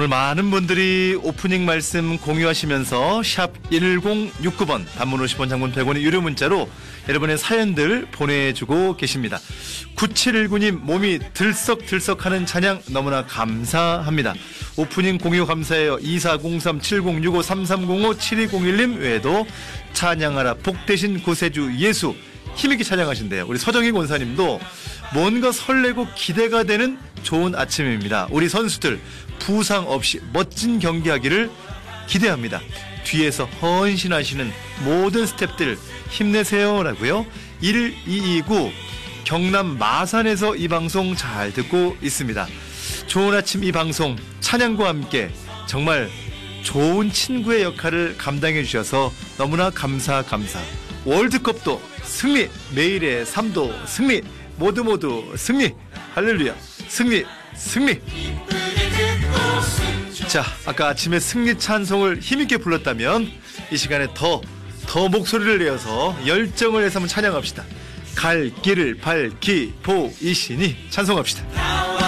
오늘 많은 분들이 오프닝 말씀 공유하시면서 샵 1069번 단문 50원 장문 100원의 유료 문자로 여러분의 사연들 보내주고 계십니다. 9719님 몸이 들썩들썩하는 찬양 너무나 감사합니다. 오프닝 공유 감사해요. 2403-7065-3305-7201님 외에도 찬양하라 복되신 구세주 예수 힘있게 찬양하신대요. 우리 서정희 권사님도 뭔가 설레고 기대가 되는 좋은 아침입니다. 우리 선수들 부상 없이 멋진 경기하기를 기대합니다. 뒤에서 헌신하시는 모든 스태프들 힘내세요 라고요. 1229 경남 마산에서 이 방송 잘 듣고 있습니다. 좋은 아침 이 방송 찬양과 함께 정말 좋은 친구의 역할을 감당해 주셔서 너무나 감사. 월드컵도 승리, 매일의 삶도 승리, 모두 승리, 할렐루야, 승리. 자, 아까 아침에 승리 찬송을 힘있게 불렀다면 이 시간에 더 목소리를 내어서 열정을 내서 한번 찬양합시다. 갈 길을 밝히 보이시니 찬송합시다.